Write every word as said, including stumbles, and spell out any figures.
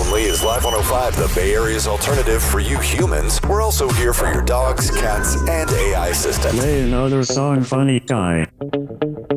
only is Live one oh five the Bay Area's alternative for you humans. We're also here for your dogs, cats, and A I assistant. Play another song, funny guy.